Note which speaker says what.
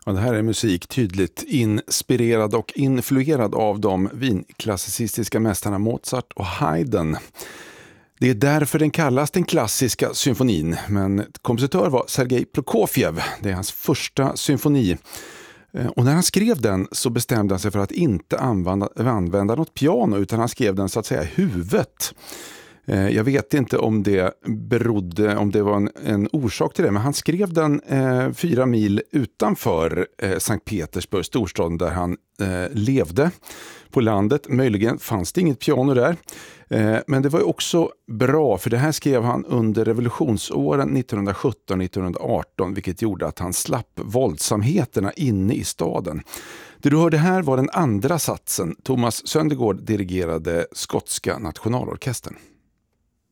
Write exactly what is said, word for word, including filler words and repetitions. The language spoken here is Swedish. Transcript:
Speaker 1: Ja, det här är musik tydligt inspirerad och influerad av de vinklassicistiska mästarna Mozart och Haydn. Det är därför den kallas den klassiska symfonin, men kompositör var Sergej Prokofjev. Det är hans första symfoni. Och när han skrev den så bestämde han sig för att inte använda, använda något piano, utan han skrev den så att säga i huvudet. Jag vet inte om det berodde, om det var en, en orsak till det, men han skrev den eh, fyra mil utanför eh, Sankt Petersburg, storstaden där han eh, levde på landet. Möjligen fanns det inget piano där, eh, men det var ju också bra, för det här skrev han under revolutionsåren nittonhundrasjutton nittonhundraarton, vilket gjorde att han slapp våldsamheterna inne i staden. Det du hörde här var den andra satsen. Thomas Söndergaard dirigerade Skotska nationalorkestern.